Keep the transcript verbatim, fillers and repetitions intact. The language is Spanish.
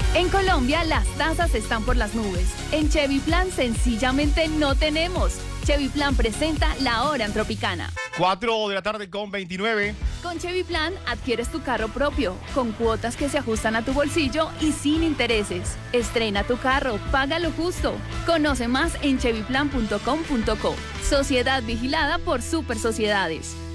En Colombia, las tasas están por las nubes. En Chevy Plan, sencillamente no tenemos. Chevy Plan presenta La Hora en Tropicana. cuatro de la tarde con veintinueve. Con Chevy Plan, adquieres tu carro propio, con cuotas que se ajustan a tu bolsillo y sin intereses. Estrena tu carro, paga lo justo. Conoce más en chevy plan punto com punto co. Sociedad vigilada por Super Sociedades.